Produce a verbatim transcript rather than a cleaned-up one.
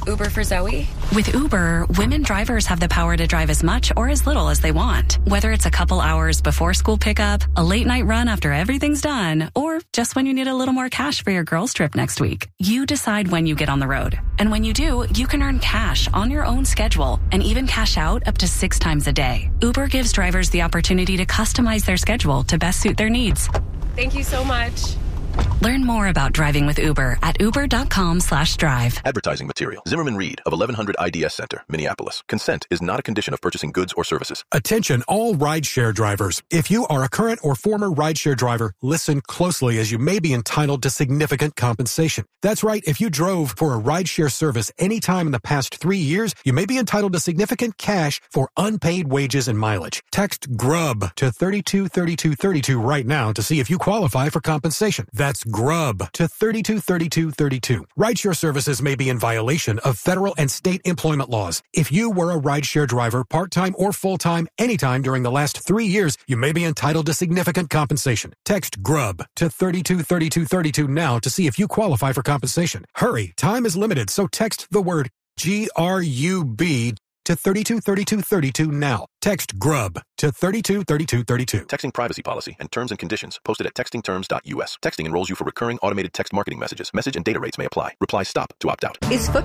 Uber for Zoe? With Uber, women drivers have the power to drive as much or as little as they want. Whether it's a couple hours before school pickup, a late night run after everything's done, or just when you need a little more cash for your girls' trip next week. You decide when you get on the road. And when you do, you can earn cash on your own schedule and even cash out up to six times a day. Uber gives drivers the opportunity to customize their schedule to best suit their needs. Thank you so much. Learn more about driving with Uber at uber.com slash drive. Advertising material. Zimmerman Reed of eleven hundred I D S Center, Minneapolis. Consent is not a condition of purchasing goods or services. Attention all rideshare drivers. If you are a current or former rideshare driver, listen closely as you may be entitled to significant compensation. That's right. If you drove for a rideshare service anytime in the past three years, you may be entitled to significant cash for unpaid wages and mileage. Text GRUB to thirty-two thirty-two thirty-two right now to see if you qualify for compensation. That's GRUB to thirty-two thirty-two thirty-two. Rideshare services may be in violation of federal and state employment laws. If you were a rideshare driver, part-time or full-time, anytime during the last three years, you may be entitled to significant compensation. Text GRUB to thirty-two thirty-two thirty-two now to see if you qualify for compensation. Hurry, time is limited, so text the word G R U B to thirty-two thirty-two thirty-two now. Text GRUB to thirty-two thirty-two thirty-two. Texting privacy policy and terms and conditions posted at texting terms dot U S. Texting enrolls you for recurring automated text marketing messages. Message and data rates may apply. Reply STOP to opt out. Is